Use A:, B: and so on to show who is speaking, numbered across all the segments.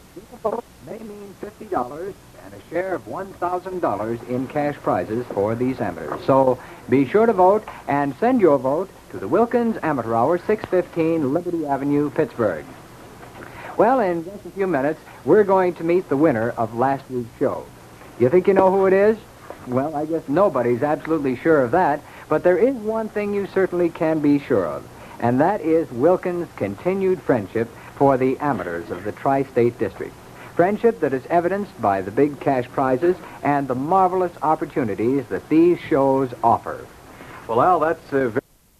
A: Your vote may mean $50 and a share of $1,000 in cash prizes for these amateurs. So be sure to vote and send your vote to the Wilkins Amateur Hour, 615 Liberty Avenue, Pittsburgh. Well, in just a few minutes, we're going to meet the winner of last week's show. You think you know who it is? Well, I guess nobody's absolutely sure of that, but there is one thing you certainly can be sure of, and that is Wilkins' continued friendship for the amateurs of the Tri-State District. Friendship that is evidenced by the big cash prizes and the marvelous opportunities that these shows offer.
B: Well, Al, that's very...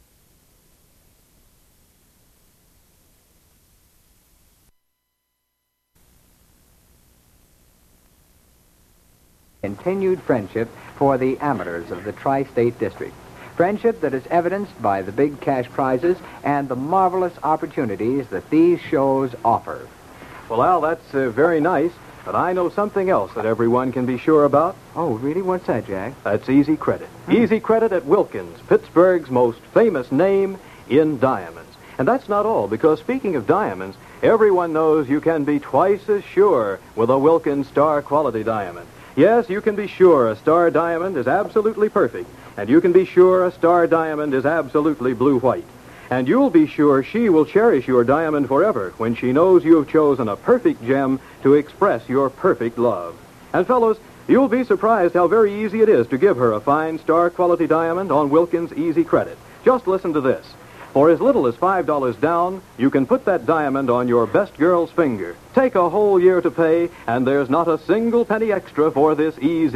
A: Continued friendship for the amateurs of the Tri-State District. Friendship that is evidenced by the big cash prizes and the marvelous opportunities that these shows offer.
B: Well, Al, that's very nice, but I know something else that everyone can be sure about.
A: Oh, really? What's that, Jack?
B: That's Easy Credit. Easy Credit at Wilkins, Pittsburgh's most famous name in diamonds. And that's not all, because speaking of diamonds, everyone knows you can be twice as sure with a Wilkins Star Quality Diamond. Yes, you can be sure a Star Diamond is absolutely perfect, and you can be sure a Star Diamond is absolutely blue-white. And you'll be sure she will cherish your diamond forever when she knows you've chosen a perfect gem to express your perfect love. And fellows, you'll be surprised how very easy it is to give her a fine Star Quality Diamond on Wilkins Easy Credit. Just listen to this. For as little as $5 down, you can put that diamond on your best girl's finger. Take a whole year to pay, and there's not a single penny extra for this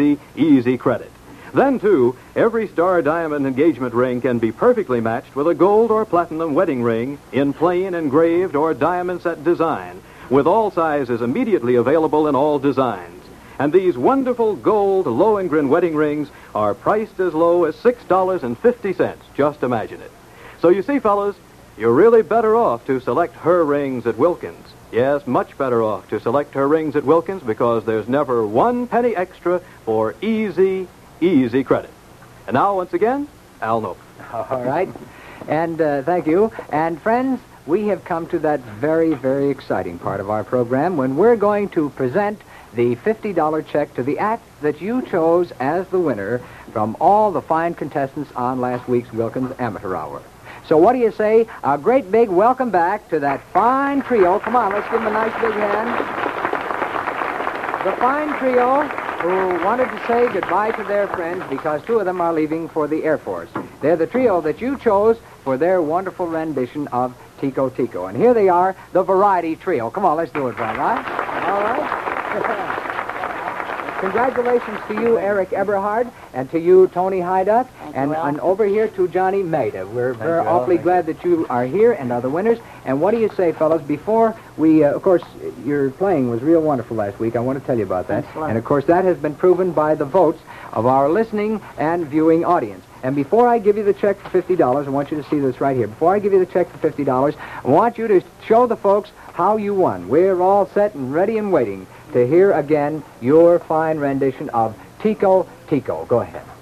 B: easy credit. Then, too, every Star Diamond engagement ring can be perfectly matched with a gold or platinum wedding ring in plain, engraved, or diamond set design, with all sizes immediately available in all designs. And these wonderful gold Lohengrin wedding rings are priced as low as $6.50. Just imagine it. So you see, fellas, you're really better off to select her rings at Wilkins. Yes, much better off to select her rings at Wilkins, because there's never one penny extra for easy credit. And now, once again, Al Noble.
A: All right. And thank you. And friends, we have come to that very, very exciting part of our program when we're going to present the $50 check to the act that you chose as the winner from all the fine contestants on last week's Wilkins Amateur Hour. So what do you say? A great big welcome back to that fine trio. Come on, let's give them a nice big hand. The fine trio who wanted to say goodbye to their friends because two of them are leaving for the Air Force. They're the trio that you chose for their wonderful rendition of Tico Tico. And here they are, the Variety Trio. Come on, let's do it, Brian, right? All right? Congratulations to you, Eric Eberhard, and to you, Tony Hyduck, and over here to Johnny Maida. We're awfully glad that you are here and are the winners. And what do you say, fellas, before we, of course, your playing was real wonderful last week. I want to tell you about that. And, of course, that has been proven by the votes of our listening and viewing audience. And before I give you the check for $50, I want you to see this right here. Before I give you the check for $50, I want you to show the folks how you won. We're all set and ready and waiting to hear again your fine rendition of Tico Tico. Go ahead.